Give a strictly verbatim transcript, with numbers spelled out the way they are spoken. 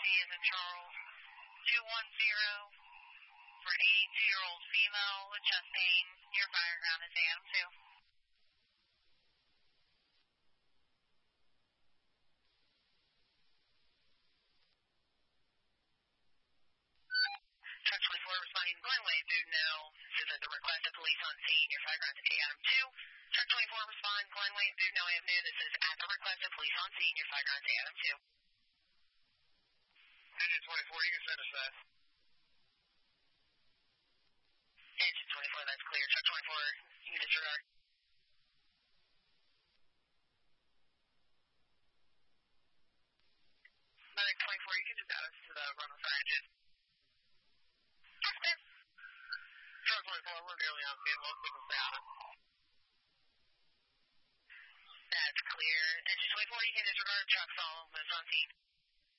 C as in Charles, two one zero for eighty-two-year-old female with chest pain. Your fire ground is A M two. Truck twenty-four responding to Glenway, Boudinot. This is at the request of police on scene. Your fire ground is A M two. Truck twenty-four respond Glenway, Boudinot Avenue. This is at the request of police on scene. Your fire ground is A M two. Engine twenty-four, you can send us that. Engine twenty-four, that's clear. Truck twenty-four, you can disregard. Medic twenty-four, you can just add us to the run with our engine. Truck twenty-four, we're nearly on scene. Most people stay on it. That's clear. Engine twenty-four, you can disregard. Trucks all almost on scene.